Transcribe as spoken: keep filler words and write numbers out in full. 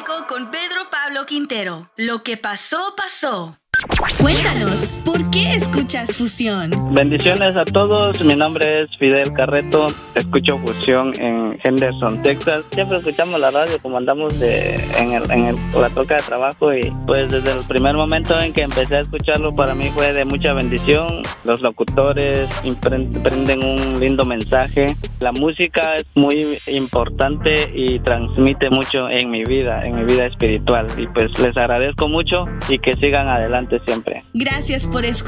Clásico con Pedro Pablo Quintero. Lo que pasó, pasó. Cuéntanos, ¿por qué escuchas Fusión? Bendiciones a todos, mi nombre es Fidel Carreto, escucho Fusión en Henderson, Texas. Siempre escuchamos la radio como andamos de, en, el, en el, la troca de trabajo y pues desde el primer momento en que empecé a escucharlo para mí fue de mucha bendición. Los locutores prenden un lindo mensaje. La música es muy importante y transmite mucho en mi vida, en mi vida espiritual y pues les agradezco mucho y que sigan adelante siempre. Gracias por escuchar.